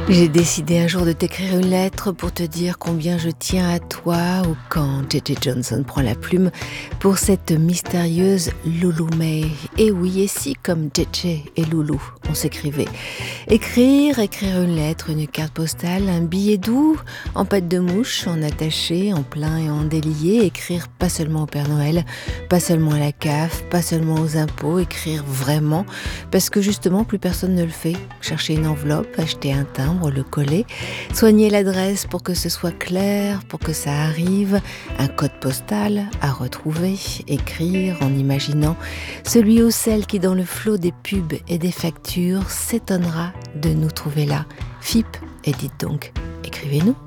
J'ai décidé un jour de t'écrire une lettre pour te dire combien je tiens à toi ou quand J.J. Johnson prend la plume pour cette mystérieuse Loulou May. Et oui, et si comme J.J. et Loulou, on s'écrivait. Écrire une lettre, une carte postale, un billet doux, en pâte de mouche, en attaché, en plein et en délié. Écrire pas seulement au Père Noël, pas seulement à la CAF, pas seulement aux impôts. Écrire vraiment, parce que justement plus personne ne le fait. Chercher une enveloppe, acheter un timbre, le coller, soigner l'adresse pour que ce soit clair, pour que ça arrive, un code postal à retrouver, écrire en imaginant celui ou celle qui dans le flot des pubs et des factures s'étonnera de nous trouver là. FIP, et dites donc, écrivez-nous.